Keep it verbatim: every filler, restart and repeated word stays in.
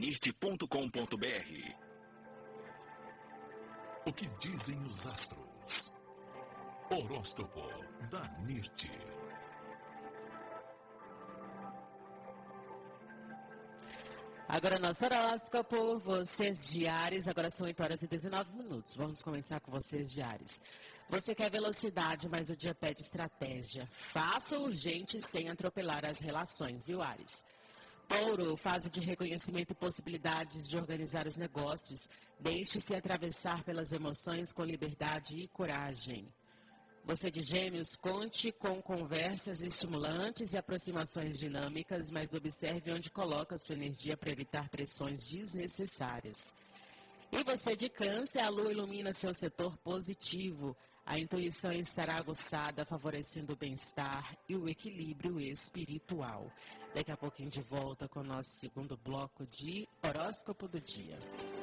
mirte ponto com ponto br. O que dizem os astros? Horóscopo da Mirte. Agora nosso horóscopo, vocês de Áries, agora são oito horas e dezenove minutos. Vamos começar com vocês de Áries. Você quer velocidade, mas o dia pede estratégia. Faça o urgente sem atropelar as relações, viu, Áries? Touro, fase de reconhecimento e possibilidades de organizar os negócios. Deixe-se atravessar pelas emoções com liberdade e coragem. Você de Gêmeos, conte com conversas estimulantes e aproximações dinâmicas, mas observe onde coloca sua energia para evitar pressões desnecessárias. E você de Câncer, a lua ilumina seu setor positivo. A intuição estará aguçada, favorecendo o bem-estar e o equilíbrio espiritual. Daqui a pouquinho de volta com o nosso segundo bloco de Horóscopo do Dia.